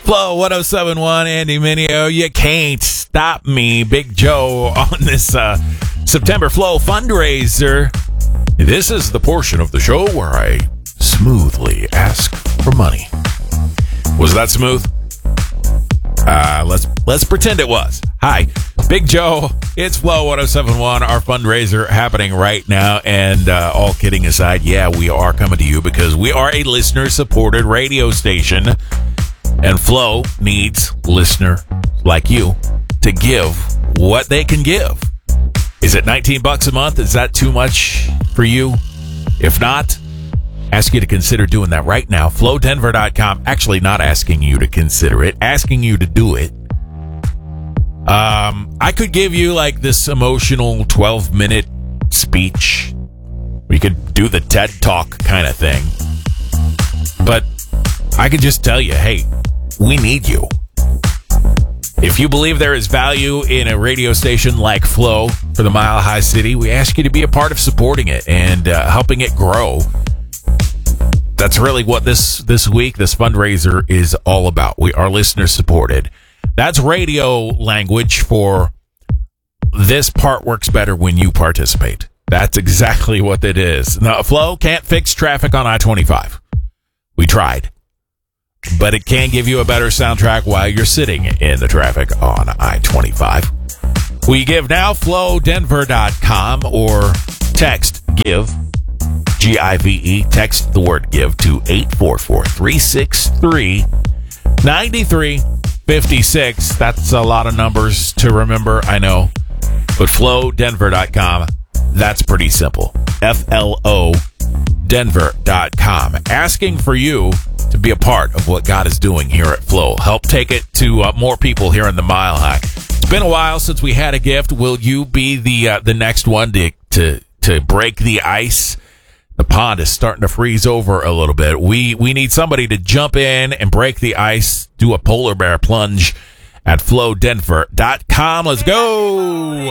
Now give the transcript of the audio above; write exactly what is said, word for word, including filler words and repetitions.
Flow one oh seven point one, Andy Mineo. You can't stop me, Big Joe, on this uh, September Flow fundraiser. This is the portion of the show where I smoothly ask for money. Was that smooth? Uh, let's let's pretend it was. Hi, Big Joe. It's Flow one oh seven point one, our fundraiser happening right now. And uh, all kidding aside, yeah, we are coming to you because we are a listener-supported radio station. And Flow needs listener like you to give what they can give. Is it nineteen bucks a month? Is that too much for you? If not, ask you to consider doing that right now. flow denver dot com. Actually, not asking you to consider it, asking you to do it. Um, I could give you like this emotional twelve minute speech. We could do the TED Talk kind of thing. But I could just tell you, hey, we need you. If you believe there is value in a radio station like Flow for the Mile High City, we ask you to be a part of supporting it and uh, helping it grow. That's really what this, this week, this fundraiser is all about. We are listener supported. That's radio language for this part works better when you participate. That's exactly what it is. Now, Flow can't fix traffic on I twenty-five. We tried. But it can give you a better soundtrack while you're sitting in the traffic on I twenty-five. We give now, flow denver dot com, or text GIVE, G I V E, text the word GIVE to eight four four, three six three, nine three five six. That's a lot of numbers to remember, I know. But flow denver dot com, that's pretty simple. F L O denver dot com. Asking for you to be a part of what God is doing here at Flow. Help take it to uh, more people here in the Mile High. It's been a while since we had a gift. Will you be the uh, the next one to, to to break the ice? The pond is starting to freeze over a little bit. We we need somebody to jump in and break the ice, do a polar bear plunge at flow denver dot com. Let's go.